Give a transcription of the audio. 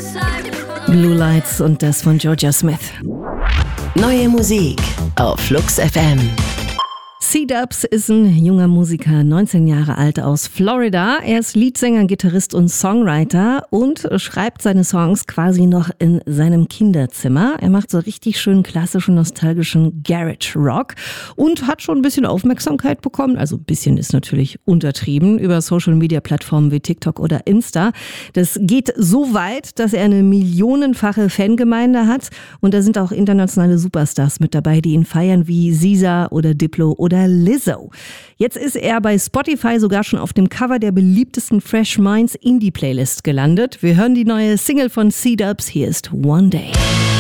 Blue Lights und das von Jorja Smith. Neue Musik auf Flux FM. C-Dubs ist ein junger Musiker, 19 Jahre alt, aus Florida. Er ist Leadsänger, Gitarrist und Songwriter und schreibt seine Songs quasi noch in seinem Kinderzimmer. Er macht so richtig schön klassischen, nostalgischen Garage Rock und hat schon ein bisschen Aufmerksamkeit bekommen. Also ein bisschen ist natürlich untertrieben über Social-Media-Plattformen wie TikTok oder Insta. Das geht so weit, dass er eine millionenfache Fangemeinde hat und da sind auch internationale Superstars mit dabei, die ihn feiern, wie SZA oder Diplo oder Lizzo. Jetzt ist er bei Spotify sogar schon auf dem Cover der beliebtesten Fresh Minds Indie Playlist gelandet. Wir hören die neue Single von C-Dubs. Hier ist One Day.